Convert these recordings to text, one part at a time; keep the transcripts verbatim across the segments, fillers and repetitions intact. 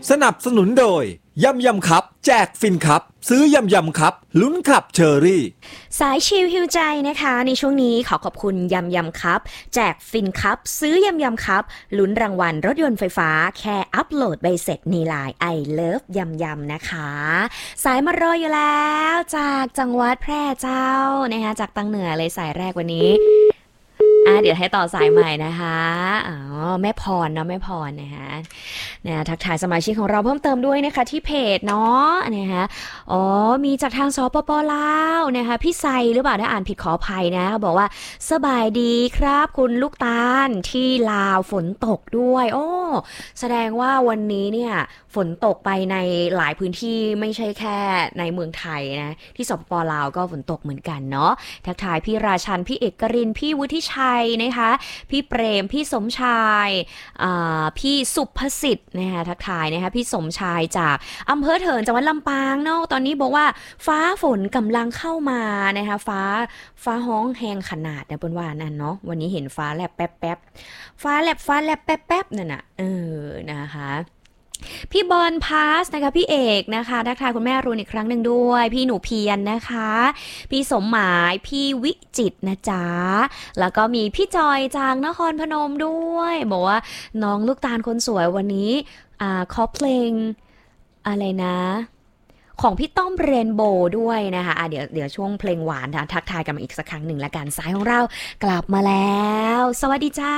สนับสนุนโดยยำยำคัพแจกฟินคัพซื้อยำยำคัพลุ้นขับเชอรี่สายชิลฮิวใจนะคะในช่วงนี้ขอขอบคุณยำยำคัพแจกฟินคัพซื้อยำยำคัพลุ้นรางวัลรถยนต์ไฟฟ้าแค่อัปโหลดใบเสร็จในไลน์ I Love ยำยำนะคะสายมารออยู่แล้วจากจังหวัดแพร่เจ้านะคะจากตังเหนือเลยสายแรกวันนี้อ่ะเดี๋ยวให้ต่อสายใหม่นะคะอ๋อแม่พรเนาะแม่พรนะคะนะทักทายสมาชิกของเราเพิ่มเติมด้วยนะคะที่เพจเนาะนะคะอ๋อมีจากทางสปป.ลาวนะคะพี่ไซหรือเปล่าถ้าอ่านผิดขออภัยนะเขาบอกว่าสบายดีครับคุณลูกตาลที่ลาวฝนตกด้วยโอ้แสดงว่าวันนี้เนี่ยฝนตกไปในหลายพื้นที่ไม่ใช่แค่ในเมืองไทยนะที่สปป.ลาวก็ฝนตกเหมือนกันเนาะทักทายพี่ราชันพี่เอกรินพี่วุฒิชัยนะคะพี่เปรมพี่สมชายพี่สุภสิทธิ์นะคะทักทายนะคะพี่สมชายจากอำเภอเถินจังหวัดลำปางเนาะตอนนี้บอกว่าฟ้าฝนกำลังเข้ามานะคะฟ้าฟ้าห้องแหงขนาดนะบนว่านั่นเนาะวันนี้เห็นฟ้าแลบแป๊บแป๊บฟ้าแลบฟ้าแลบแป๊บแป๊บนั่นน่ะเออนะคะพี่บอลพาสนะคะพี่เอกนะคะทักทายคุณแม่รุนอีกครั้งหนึ่งด้วยพี่หนูเพียร น, นะคะพี่สมหมายพี่วิจิตรนะจ๊ะแล้วก็มีพี่จอยจากนครพนมด้วยบอกว่าน้องลูกตาลคนสวยวันนี้อ่าขอเพลงอะไรนะของพี่ต้อมเรนโบว์ด้วยนะคะะเดี๋ยวเดี๋ยวช่วงเพลงหวานทักทายกันมาอีกสักครั้งหนึ่งละกันสายของเรากลับมาแล้วสวัสดีเจ้า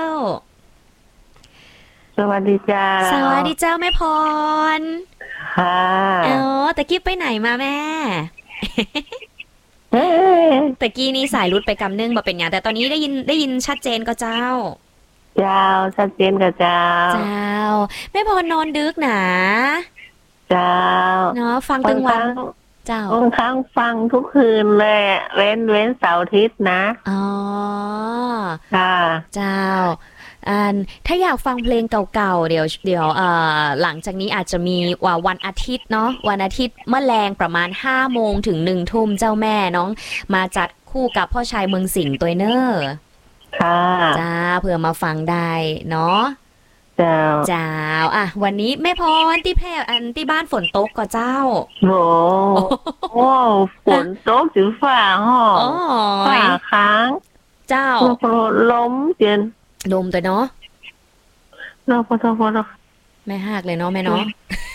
สวัสดีจ้าสวัสดีเจ้าแม่พรค่ะเออตะกี้ไปไหนมาแม่ตะกี้นี่สายรุดไปกำนึงมาเป็นไงแต่ตอนนี้ได้ยินได้ยินชัดเจนก็เจ้าเจ้าชัดเจนกับเจ้าเจ้าแม่พรนอนดึกหนาเจ้าเนาะฟังตึงวันเจ้าบางครั้งฟังทุกคืนเลยเว้นเว้นเสาร์อาทิตย์นะอ๋อค่ะเจ้าอันถ้าอยากฟังเพลงเก่าๆเดี๋ยวเดี๋ยวเอ่อหลังจากนี้อาจจะมีว่าวันอาทิตย์เนาะวันอาทิตย์เมื่อแรงประมาณห้าโมงถึงหนึ่งทุ่มเจ้าแม่น้องมาจัดคู่กับพ่อชายเมืองสิงห์ตัวเนอร์ค่ะจ้าเผื่อมาฟังได้เนาะเจ้าเจ้าอ่ะวันนี้แม่พรที่แพร่อันที่บ้านฝนตกก็เจ้าโอ้โหฝนตกถึงฝ่าห้องฝ่าค้างเจ้าล้มเตียนลมตัวเนาะเนาะพอพอเนาะแม่หากเลยเนาะแม่เนาะ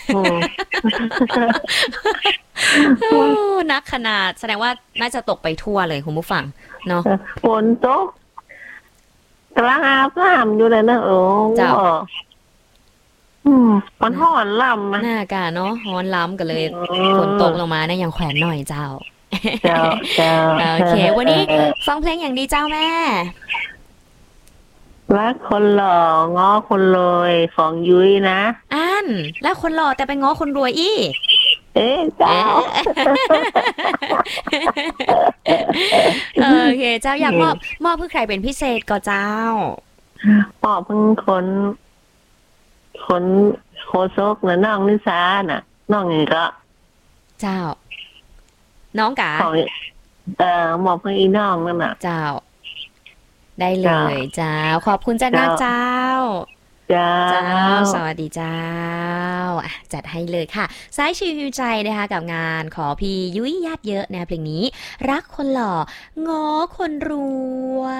โอ้นักขนาดแสดงว่าน่าจะตกไปทั่วเลยคุณผู้ฟังเนาะฝนตกกลางอาบน้ำอยู่เลยนะโอ้เจ้าอืมมันห่อนลำนะหน้ากาเนาะฮ้อนล้ำกันเลยฝนตกลงมาเนี่ยยังแขวนหน่อยเจ้าเจ้าเจ้าโอเควันนี้ฟังเพลงอย่างดีเจ้าแม่รักคนหล่อง้อคนรวยของยุ้ยนะอันแล้วคนหล่อแต่ไปง้อคนรวยอีเอ๊ะเจ้าโอเคเจ้าอยากมอบมอบเพื่อใครเป็นพิเศษก็เจ้ามอบเพิ่งคนคนโคซกนะน้องนิสาน่ะน้องนี่ก็เจ้าน้องกาเอ่อมอบเพิ่งอีน้องนั่นน่ะเจ้าได้เลยเจ้าขอบคุณเจ้านักเจ้าเจ้าสวัสดีเจ้าจัดให้เลยค่ะสายชิวฮิวใจนะคะกับงานขอพี่ยุ้ยญาติเยอะนะเพลงนี้รักคนหล่อง้อคนรวย